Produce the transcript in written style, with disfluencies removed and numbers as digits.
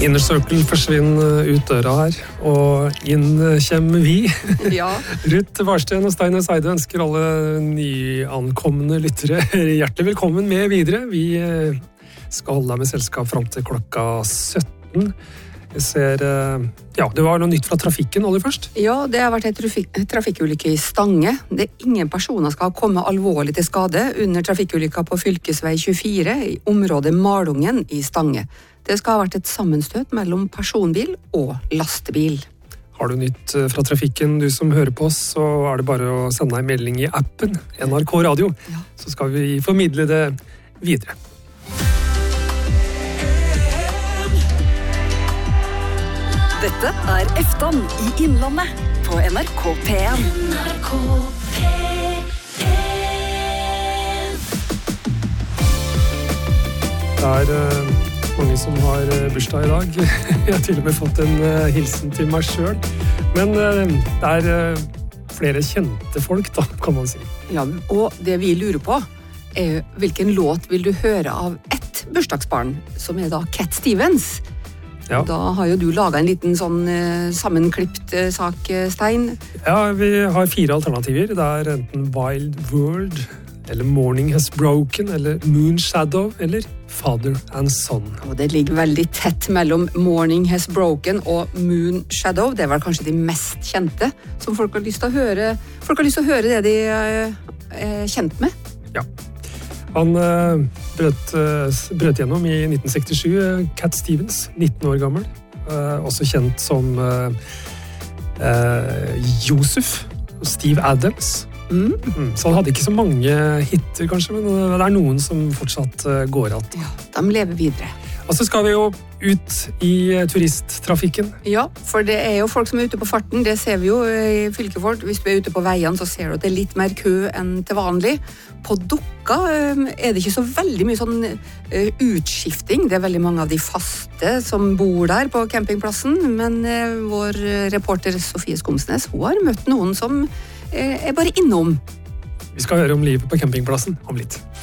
Inner Circle forsvinner ut døra her, og inn kommer vi. Ja. Ruth Varsten og Stein Eide ønsker alle nyankomne lyttere hjertelig velkommen med videre. Vi skal holde deg med selskap frem til klokka 17. Jeg ser, det var noe nytt fra trafikken aller først. Ja, det har vært en trafikkulykke i Stange. Det ingen personer skal komme alvorlig til skade under trafikkulykka på fylkesvei 24 i området Malungen i Stange. Det skal ha vært et sammenstøt mellom personbil og lastebil. Har du nytt fra trafikken, du som hører på oss, så er det bare å sende en melding i appen NRK Radio. Ja. Så skal vi formidle det videre. Dette er Eftan i Innlandet på NRK P1. Det er mange som har bursdag i dag. Jeg har til og med fått en hilsen til meg selv. Men det er flere kjente folk da, kan man si. Ja, og det vi lurer på er hvilken låt vil du høre av ett bursdagsbarn, som er da Cat Stevens. Ja. Da har jo du laget en liten sånn sammenklipt sak, Stein. Ja, vi har 4 alternativer. Det er enten Wild World, eller Morning Has Broken, eller Moon Shadow, eller Father and Son. Og det ligger veldig tett mellom Morning Has Broken og Moon Shadow. Det er vel kanskje de mest kjente, som folk har lyst til å høre. Folk har lyst til å høre det de er kjent med. Ja. Han brøt gjennom i 1967, Cat Stevens, 19 år gammel. Også kjent som Joseph og Steve Adams. Så han hadde ikke så mange hitter kanskje, men det er noen som fortsatt går att. Ja, de lever videre. Og så skal vi jo ut i turisttrafikken. Ja, for det er jo folk som er ute på farten, det ser vi jo i fylket vårt. Hvis du er ute på veiene, så ser du at det er litt mer kø enn til vanlig. På Dokka er det ikke så veldig mye sånn utskifting. Det er veldig mange av de faste som bor der på campingplassen, men vår reporter Sofie Skomsnes, hun har møtt noen som er bare innom. Vi skal høre om livet på campingplassen om litt.